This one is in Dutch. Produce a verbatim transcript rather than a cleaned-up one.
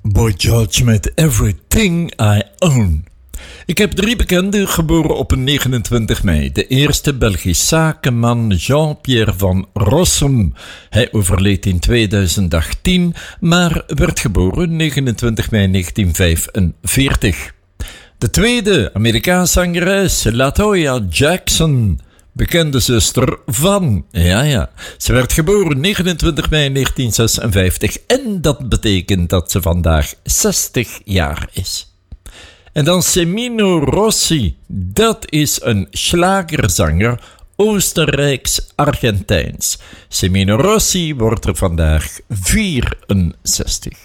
Boy George met Everything I Own. Ik heb drie bekenden geboren op negenentwintig mei. De eerste Belgisch zakenman Jean-Pierre van Rossum. Hij overleed in tweeduizend achttien, maar werd geboren negenentwintig mei negentien vijfenveertig. De tweede Amerikaanse zangeres LaToya Jackson. Bekende zuster van, ja ja, ze werd geboren negenentwintig mei negentien zesenvijftig en dat betekent dat ze vandaag zestig jaar is. En dan Semino Rossi, dat is een schlagerzanger, Oostenrijks-Argentijns. Semino Rossi wordt er vandaag vierenzestig.